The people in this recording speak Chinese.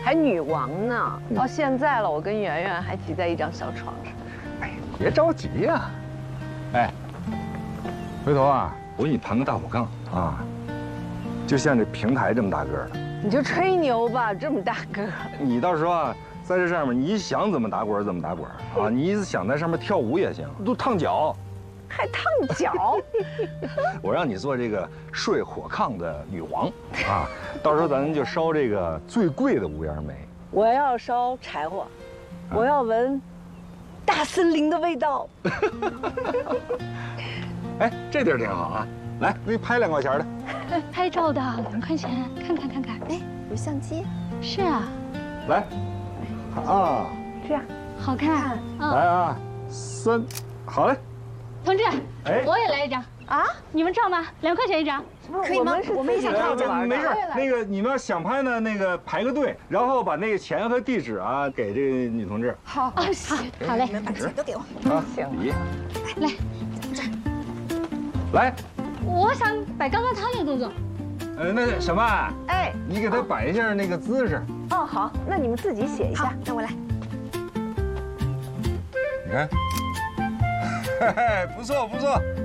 还女王呢。到现在了，我跟圆圆还挤在一张小床上。 哎，别着急呀。哎，回头啊，我给你盘个大火炕啊，就像这平台这么大个的。 你就吹牛吧，这么大个。 你到时候啊，在这上面，你想怎么打滚怎么打滚啊，你想在上面跳舞也行，都烫脚。 还烫脚， 我让你做这个睡火炕的女王啊！到时候咱就烧这个最贵的无烟煤。 我要烧柴火，我要闻大森林的味道。 哎，这地儿挺好啊，来，给你拍2块钱的。 拍照的2块钱，看看看看。 哎，有相机。 是啊， 来，啊， 这样好看。 来啊，3，好嘞。 同志， 哎， 我也来一张啊！你们照吗？2块钱一张， 可以吗？我们也想照张。 没事，那个你们要想拍呢，那个排个队，然后把那个钱和地址啊给这个女同志。 好， 好嘞， 你们把钱都给我。 啊， 行， 礼。 来， 来， 我想摆刚刚他那个动作。 那小曼， 哎， 你给他摆一下那个姿势。 哦，好，那你们自己写一下。 那我来。 你看，嘿嘿，不错不错。